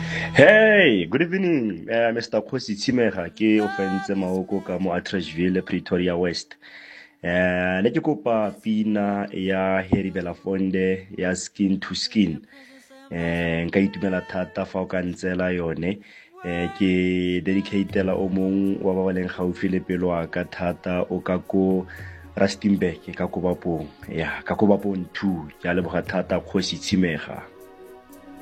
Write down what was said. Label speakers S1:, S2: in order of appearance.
S1: Hey, good evening, Mr. Khosi Tshimega ke ofentse maoko ka mo Atteridgeville, Pretoria West. Ne ke kopa pina ya Harry Belafonte ya Skin to Skin. Nka itumela thata fa o ka ntsela yone. Ke dedicatela o mong wa ba ba leng gaufi le pelo wa ka thata o ka ko Rustenburg ka Kobapong. Ya, ka Kobapong 2. Ke a leboga thata Khosi Tshimega.